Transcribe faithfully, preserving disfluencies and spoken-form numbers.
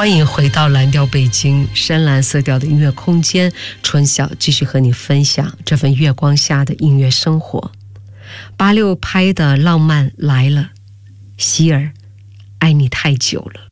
欢迎回到蓝调北京，深蓝色调的音乐空间，春晓继续和你分享这份月光下的音乐生活。八六拍的浪漫来了，希尔，爱你太久了。